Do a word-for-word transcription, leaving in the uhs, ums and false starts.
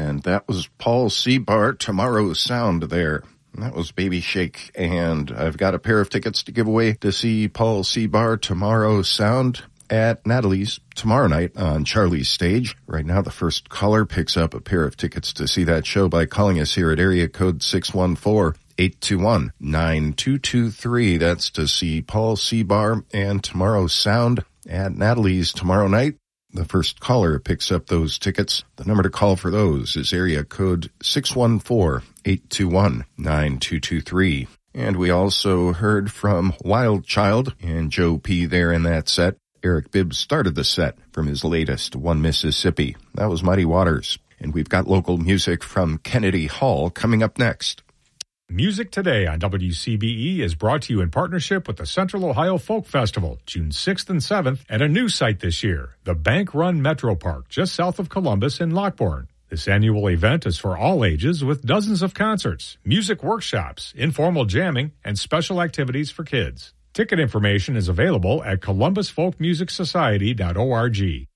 And that was Paul Seabar, Tomorrow's Sound there. And that was Baby Shake. And I've got a pair of tickets to give away to see Paul Seabar, Tomorrow's Sound at Natalie's tomorrow night on Charlie's Stage. Right now, the first caller picks up a pair of tickets to see that show by calling us here at area code six one four, eight two one, nine two two three. That's to see Paul Seabar and Tomorrow's Sound at Natalie's tomorrow night. The first caller picks up those tickets. The number to call for those is area code six one four, eight two one, nine two two three. And we also heard from Wild Child and Joe P. there in that set. Eric Bibb started the set from his latest, One Mississippi. That was Muddy Waters. And we've got local music from Kennedy Hall coming up next. Music Today on W C B E is brought to you in partnership with the Central Ohio Folk Festival, June sixth and seventh, at a new site this year, the Bank Run Metro Park, just south of Columbus in Lockbourne. This annual event is for all ages with dozens of concerts, music workshops, informal jamming, and special activities for kids. Ticket information is available at columbus folk music society dot org.